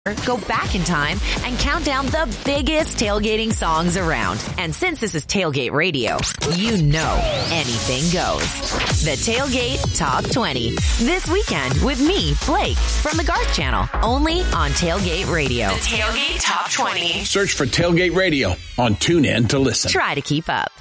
Go back in time and count down the biggest tailgating songs around. And since this is Tailgate Radio, you know anything goes. The Tailgate Top 20. This weekend with me, Blake, from the Garth Channel. Only on Tailgate Radio. The Tailgate Top 20. Search for Tailgate Radio on TuneIn to listen. Try to keep up.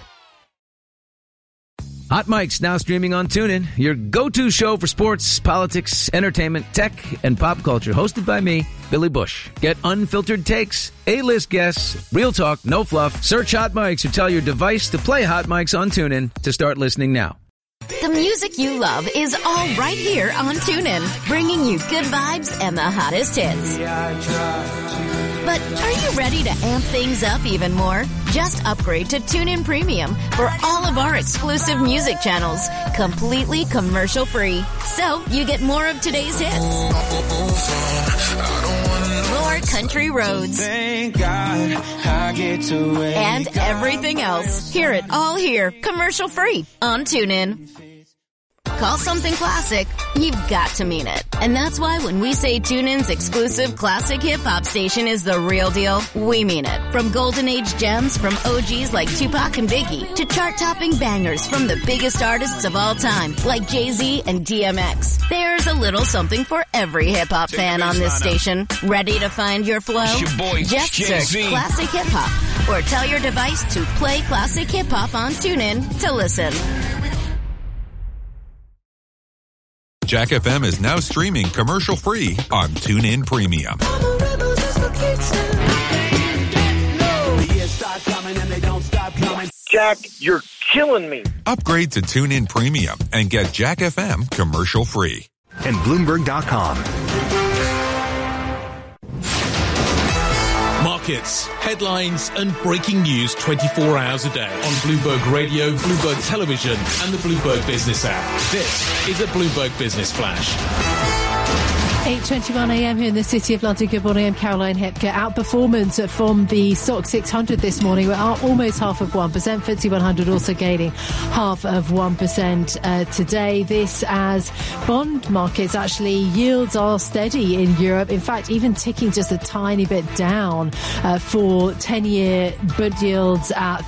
Hot Mic's now streaming on TuneIn, your go-to show for sports, politics, entertainment, tech, and pop culture. Hosted by me, Billy Bush. Get unfiltered takes, A-list guests, real talk, no fluff. Search Hot Mics or tell your device to play Hot Mics on TuneIn to start listening now. The music you love is all right here on TuneIn, bringing you good vibes and the hottest hits. But are you ready to amp things up even more? Just upgrade to TuneIn Premium for all of our exclusive music channels, completely commercial-free. So you get more of today's hits, more country roads, and everything else. Hear it all here, commercial-free on TuneIn. Call something classic, you've got to mean it. And that's why when we say TuneIn's exclusive classic hip-hop station is the real deal, we mean it. From golden age gems from OGs like Tupac and Biggie to chart-topping bangers from the biggest artists of all time like Jay-Z and DMX. There's a little something for every hip-hop fan on this station. Ready to find your flow? Just search Classic Hip-Hop or tell your device to play Classic Hip-Hop on TuneIn to listen. Jack FM is now streaming commercial-free on TuneIn Premium. Jack, you're killing me. Upgrade to TuneIn Premium and get Jack FM commercial-free. And Bloomberg.com. Markets, headlines, and breaking news 24 hours a day on Bloomberg Radio, Bloomberg Television, and the Bloomberg Business app. This is a Bloomberg Business Flash. 8:21 a.m. here in the City of London. Good morning, I'm Caroline Hepker. Outperformance from the Stoxx 600 this morning. We're up almost 0.5%. FTSE 100 also gaining 0.5% today. This as bond markets, actually, yields are steady in Europe. In fact, even ticking just a tiny bit down for 10-year bond yields at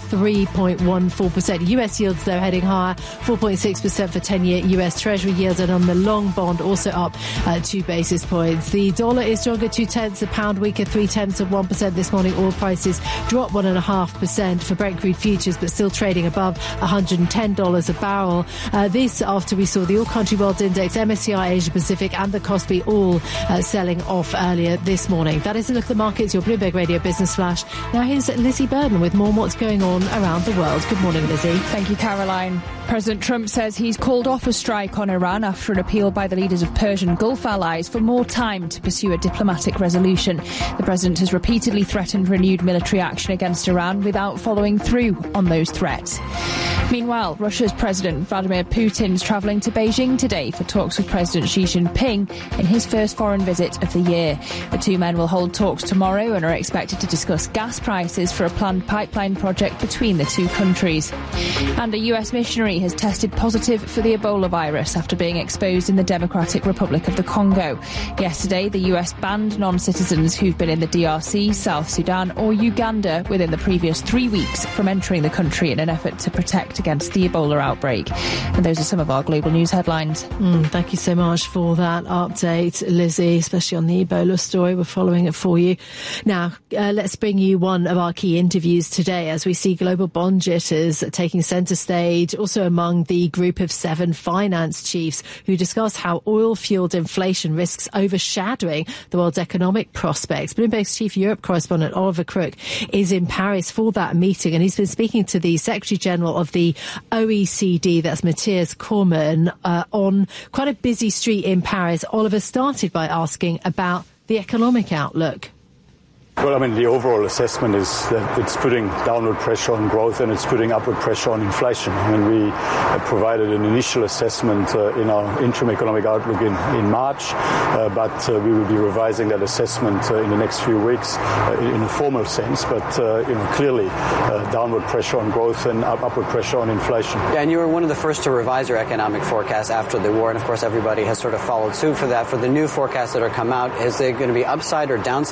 3.14%. US yields, though, heading higher, 4.6% for 10-year US Treasury yields. And on the long bond, also up 2 basis points. The dollar is stronger, 0.2. The pound weaker, 0.3% this morning. Oil prices dropped 1.5% for Brent crude futures, but still trading above $110 a barrel. This after we saw the All Country World Index, MSCI Asia Pacific, and the Kospi all selling off earlier this morning. That is a look at the markets. Your Bloomberg Radio Business Flash. Now here's Lizzie Burden with more on what's going on around the world. Good morning, Lizzie. Thank you, Caroline. President Trump says he's called off a strike on Iran after an appeal by the leaders of Persian Gulf allies for more time to pursue a diplomatic resolution. The president has repeatedly threatened renewed military action against Iran without following through on those threats. Meanwhile, Russia's President Vladimir Putin is travelling to Beijing today for talks with President Xi Jinping in his first foreign visit of the year. The two men will hold talks tomorrow and are expected to discuss gas prices for a planned pipeline project between the two countries. And a US missionary has tested positive for the Ebola virus after being exposed in the Democratic Republic of the Congo. Yesterday, the US banned non-citizens who've been in the DRC, South Sudan or Uganda within the previous 3 weeks from entering the country in an effort to protect against the Ebola outbreak. And those are some of our global news headlines. Thank you so much for that update, Lizzie, especially on the Ebola story. We're following it for you. Now, let's bring you one of our key interviews today as we see global bond jitters taking centre stage, also among the group of 7 finance chiefs who discuss how oil-fuelled inflation risks overshadowing the world's economic prospects. Bloomberg's chief Europe correspondent Oliver Crook is in Paris for that meeting, and he's been speaking to the Secretary General of the OECD, that's Matthias Cormann, on quite a busy street in Paris. Oliver started by asking about the economic outlook. Well, I mean, the overall assessment is that it's putting downward pressure on growth and it's putting upward pressure on inflation. I mean, we provided an initial assessment in our interim economic outlook in March, but we will be revising that assessment in the next few weeks in a formal sense. But clearly, downward pressure on growth and upward pressure on inflation. Yeah, and you were one of the first to revise your economic forecast after the war, and of course, everybody has sort of followed suit for that. For the new forecasts that are come out, is it going to be upside or downside